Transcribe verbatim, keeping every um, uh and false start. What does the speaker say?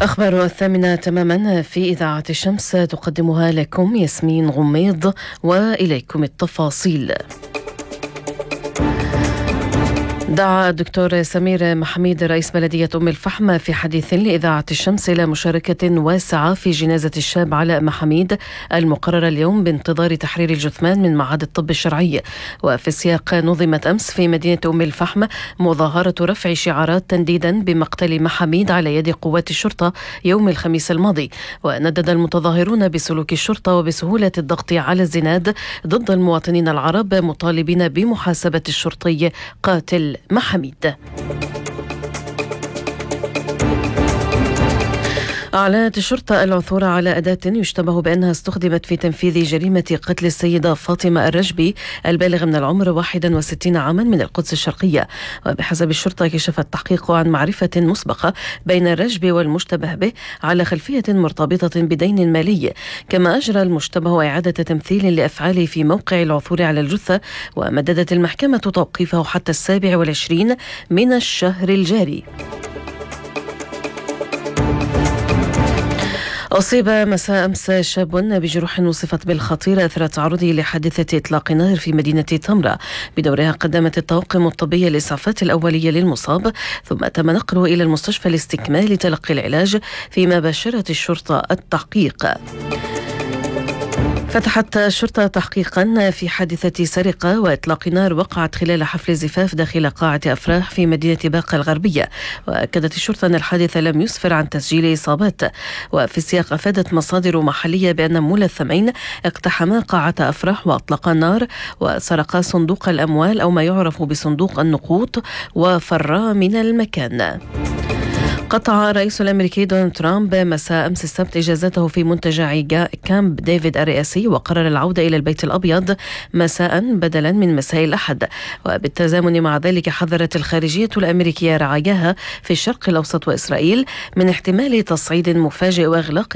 أخبار الثامنة تماما في إذاعة الشمس تقدمها لكم ياسمين غميض، وإليكم التفاصيل. دعا الدكتور سمير محميد رئيس بلدية أم الفحم في حديث لإذاعة الشمس إلى مشاركة واسعة في جنازة الشاب علاء محميد المقررة اليوم بانتظار تحرير الجثمان من معهد الطب الشرعي. وفي السياق نظمت أمس في مدينة أم الفحم مظاهرة رفع شعارات تنديدا بمقتل محميد على يد قوات الشرطة يوم الخميس الماضي. وندد المتظاهرون بسلوك الشرطة وبسهولة الضغط على الزناد ضد المواطنين العرب، مطالبين بمحاسبة الشرطي قاتل محميد. أعلنت الشرطة العثور على أداة يشتبه بأنها استخدمت في تنفيذ جريمة قتل السيدة فاطمة الرجبي البالغ من العمر واحد وستين عاما من القدس الشرقية. وبحسب الشرطة كشف التحقيق عن معرفة مسبقة بين الرجبي والمشتبه به على خلفية مرتبطة بدين مالي. كما أجرى المشتبه إعادة تمثيل لأفعاله في موقع العثور على الجثة، ومددت المحكمة توقيفه حتى السابع والعشرين من الشهر الجاري. أصيب مساء أمس شاب بجروح وصفت بالخطيرة أثر تعرضه لحادثة إطلاق نار في مدينة تمرة. بدورها قدمت الطواقم الطبية الإسعافات الأولية للمصاب، ثم تم نقله إلى المستشفى لاستكمال تلقي العلاج، فيما باشرت الشرطة التحقيق. فتحت الشرطة تحقيقا في حادثة سرقة وإطلاق نار وقعت خلال حفل زفاف داخل قاعة أفراح في مدينة باقة الغربية. وأكدت الشرطة أن الحادث لم يسفر عن تسجيل إصابات. وفي السياق أفادت مصادر محلية بأن ملثمين اقتحما قاعة أفراح وأطلقا النار وسرقا صندوق الأموال أو ما يعرف بصندوق النقود وفرا من المكان. قطع الرئيس الأمريكي دونالد ترامب مساء أمس السبت إجازته في منتجع كامب ديفيد الرئاسي، وقرر العودة إلى البيت الأبيض مساء بدلا من مساء الأحد. وبالتزامن مع ذلك حذرت الخارجية الأمريكية رعاياها في الشرق الأوسط وإسرائيل من احتمال تصعيد مفاجئ وإغلاق